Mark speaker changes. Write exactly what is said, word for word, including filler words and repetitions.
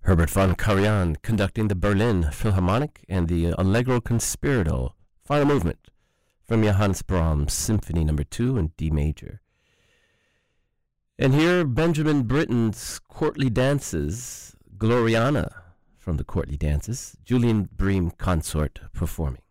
Speaker 1: Herbert von Karajan conducting the Berlin Philharmonic and the Allegro Conspirato, final movement from Johannes Brahms Symphony Number two in D major. And here Benjamin Britten's Courtly Dances, Gloriana from the Courtly Dances, Julian Bream consort performing.